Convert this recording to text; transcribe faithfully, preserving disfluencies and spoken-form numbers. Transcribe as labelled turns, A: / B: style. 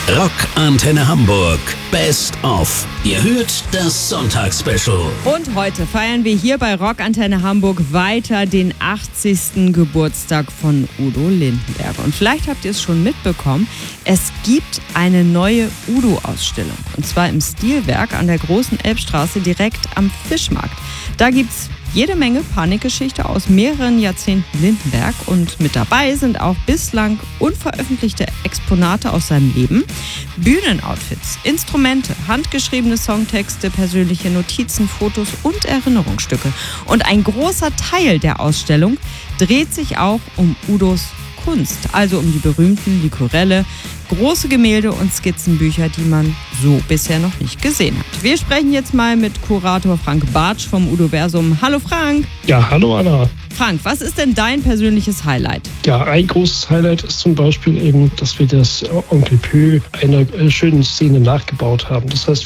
A: Rock Antenne Hamburg Best of. Ihr hört das Sonntagsspecial.
B: Und heute feiern wir hier bei Rock Antenne Hamburg weiter den achtzigsten Geburtstag von Udo Lindenberg. Und vielleicht habt ihr es schon mitbekommen, es gibt eine neue Udo-Ausstellung. Und zwar im Stilwerk an der Großen Elbstraße direkt am Fischmarkt. Da gibt's jede Menge Panikgeschichte aus mehreren Jahrzehnten Lindenberg und mit dabei sind auch bislang unveröffentlichte Exponate aus seinem Leben, Bühnenoutfits, Instrumente, handgeschriebene Songtexte, persönliche Notizen, Fotos und Erinnerungsstücke. Und ein großer Teil der Ausstellung dreht sich auch um Udos Kunst, also um die berühmten Likorelle, große Gemälde und Skizzenbücher, die man so bisher noch nicht gesehen hat. Wir sprechen jetzt mal mit Kurator Frank Bartsch vom Udoversum. Hallo Frank!
C: Ja, hallo Anna.
B: Frank, was ist denn dein persönliches Highlight?
C: Ja, ein großes Highlight ist zum Beispiel eben, dass wir das Onkel Pö einer schönen Szene nachgebaut haben. Das heißt,